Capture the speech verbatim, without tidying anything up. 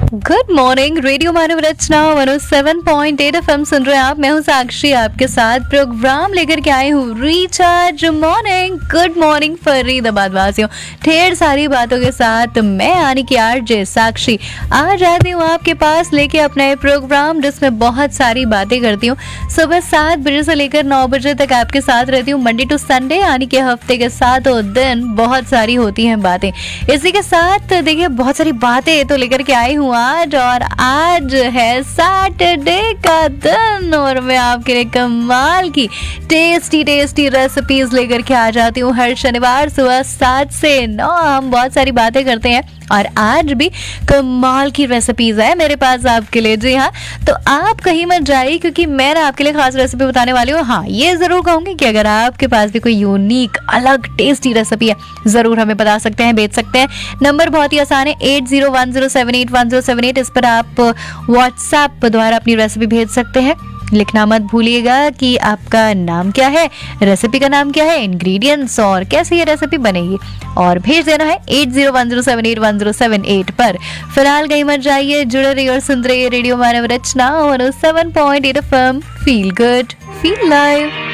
Good morning, radio मानव रचना one O seven point eight F M सुन रहे हैं आप। मैं हूं साक्षी, आपके साथ प्रोग्राम लेकर के आई हूँ recharge morning. Good morning Faridabad वासियों, ढेर सारी बातों के साथ मैं यानी कि आरजे साक्षी आ जाती हूँ आपके पास लेके अपना ये प्रोग्राम, जिसमें बहुत सारी बातें करती हूँ। सुबह सात बजे से लेकर नौ बजे तक आपके साथ रहती हूँ, मंडे टू संडे, यानी कि हफ्ते के सातों दिन बहुत सारी होती हैं बातें। इसी के साथ देखिए बहुत सारी बातें तो लेकर के आई हूँ आज, और आज है सैटरडे का दिन और मैं आपके लिए कमाल की टेस्टी टेस्टी रेसिपीज लेकर के आ जाती हूँ। हर शनिवार सुबह सात से नौ हम बहुत सारी बातें करते हैं और आज भी कमाल की रेसिपीज है मेरे पास आपके लिए। जी हाँ, तो आप कहीं मत जाइए क्योंकि मैं ना आपके लिए खास रेसिपी बताने वाली हूँ। हाँ, ये जरूर कहूंगी कि अगर आपके पास भी कोई यूनिक अलग टेस्टी रेसिपी है, जरूर हमें बता सकते हैं, भेज सकते हैं। नंबर बहुत ही आसान है, eight zero one zero seven eight one zero seven eight. इस पर आप व्हाट्सएप द्वारा अपनी रेसिपी भेज सकते हैं। लिखना मत भूलिएगा कि आपका नाम क्या है, रेसिपी का नाम क्या है, इंग्रेडिएंट्स और कैसे ये रेसिपी बनेगी, और भेज देना है eight zero one zero seven eight one zero seven eight पर। फिलहाल कहीं मत जाइए, जुड़े रहिए और सुन रहिए रेडियो मानव रचना one O seven point eight F M. Feel good, feel live.